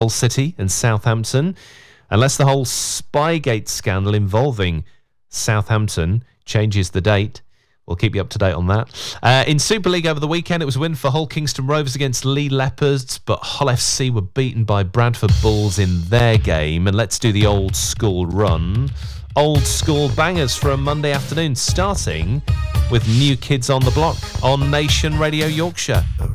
Hull City and Southampton, unless the whole Spygate scandal involving Southampton changes the date. We'll keep you up to date on that. In Super League over the weekend, it was a win for Hull Kingston Rovers against Lee Leopards, but Hull FC were beaten by Bradford Bulls in their game. And let's do the old school run. Old school bangers for a Monday afternoon, starting with New Kids on the Block on Nation Radio Yorkshire.